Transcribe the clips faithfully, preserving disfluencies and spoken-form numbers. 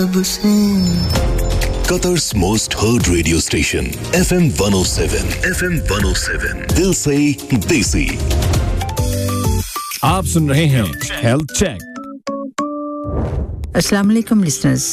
Qatar's most heard radio station F M one oh seven F M one oh seven Dil se desi आप सुन रहे हैं health check अस्सलाम वालेकुम listeners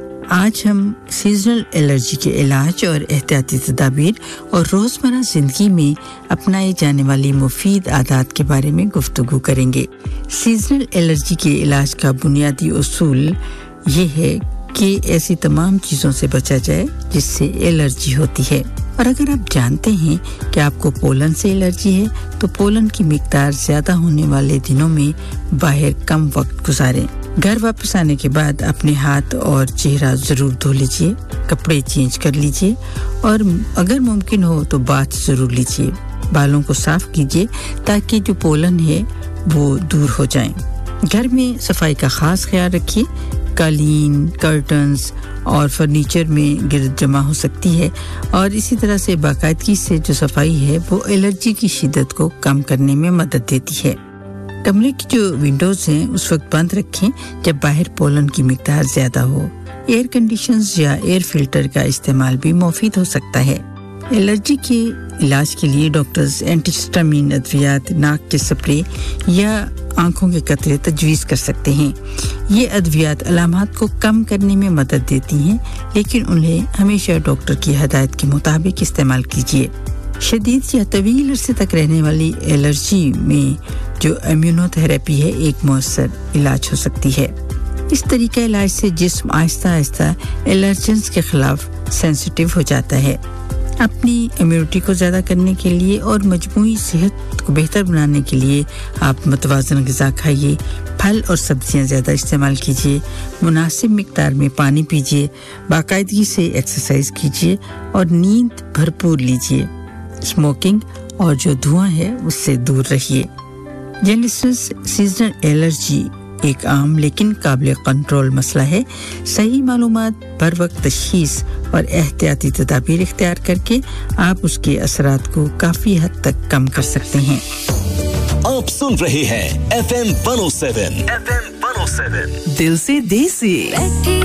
आज हम सीजनल एलर्जी के इलाज और एहतियाती तदाबीर और रोजमर्रा जिंदगी में अपनाए जाने वाली मुफीद आदत के बारे में गुफ्तगू करेंगे सीजनल एलर्जी के इलाज का बुनियादी उसूल ये है कि ऐसी तमाम चीजों से बचा जाए जिससे एलर्जी होती है और अगर आप जानते हैं कि आपको पोलन से एलर्जी है तो पोलन की मिकदार ज्यादा होने वाले दिनों में बाहर कम वक्त गुजारें घर वापस आने के बाद अपने हाथ और चेहरा जरूर धो लीजिए कपड़े चेंज कर लीजिए और अगर मुमकिन हो तो बाथ जरूर लीजिए बालों को साफ कीजिए ताकि जो पोलन है वो दूर हो जाए घर में सफाई का खास ख्याल रखिए कालीन कर्टन्स और फर्नीचर में गिरद जमा हो सकती है और इसी तरह से बाकायदगी से जो सफाई है वो एलर्जी की शिद्दत को कम करने में मदद देती है कमरे की जो विंडोज हैं उस वक्त बंद रखें जब बाहर पोलन की मिकदार ज्यादा हो एयर कंडीशनर्स या एयर फिल्टर का इस्तेमाल भी मुफीद हो सकता है एलर्जी के इलाज के लिए डॉक्टर्स एंटीहिस्टामिन अद्वियात नाक के स्प्रे या आंखों के कतरे तजवीज़ कर सकते हैं ये अद्वियात अलामात को कम करने में मदद देती हैं लेकिन उन्हें हमेशा डॉक्टर की हिदायत के मुताबिक इस्तेमाल कीजिए शदीद या तवील अरसे तक रहने वाली एलर्जी में जो इम्यूनोथेरेपी है एक मौसर इलाज हो सकती है इस तरीके इलाज से जिस्म आहिस्ता आहिस्ता एलर्जेंस के खिलाफ सेंसिटिव हो जाता है अपनी इम्यूनिटी को ज़्यादा करने के लिए और मजमूई सेहत को बेहतर बनाने के लिए आप मुतवाज़न ग़िज़ा खाइए फल और सब्जियां ज़्यादा इस्तेमाल कीजिए मुनासिब मिक़दार में पानी पीजिए बाकायदगी से एक्सरसाइज कीजिए और नींद भरपूर लीजिए स्मोकिंग और जो धुआं है उससे दूर रहिए जेनेसिस सीजनल एलर्जी एक आम लेकिन काबिल कंट्रोल मसला है सही मालूमात बर वक्त तशखीस और एहतियाती तदाबीर इख्तियार करके आप उसके असरात को काफी हद तक कम कर सकते हैं आप सुन रहे हैं F M one oh seven F M one oh seven दिल से देसी